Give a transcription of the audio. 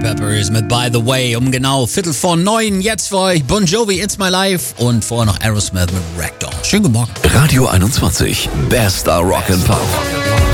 Peppers mit By the Way um genau 8:45. Jetzt für euch Bon Jovi, It's My Life und vorher noch Aerosmith mit Ragdoll. Schönen guten Morgen. Radio 21, bester Rock and Pop.